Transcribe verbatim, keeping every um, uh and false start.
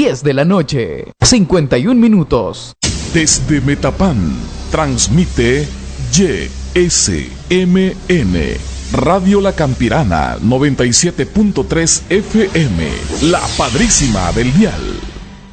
diez de la noche, cincuenta y un minutos. Desde Metapán, transmite Y S M N, Radio La Campirana, noventa y siete punto tres F M, la padrísima del dial.